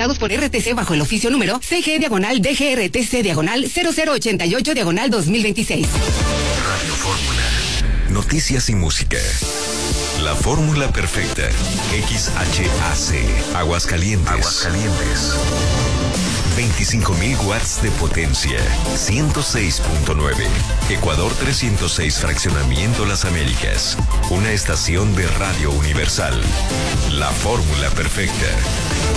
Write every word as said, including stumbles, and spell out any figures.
pagados por R T C bajo el oficio número C G diagonal D G R T C diagonal cero cero ochenta y ocho diagonal dos mil veintiséis. Radio Fórmula. Noticias y música. La fórmula perfecta. X H A C. Aguascalientes. Aguascalientes. veinticinco mil watts de potencia. ciento seis punto nueve. Ecuador trescientos seis Fraccionamiento Las Américas. Una estación de Radio Universal. La fórmula perfecta.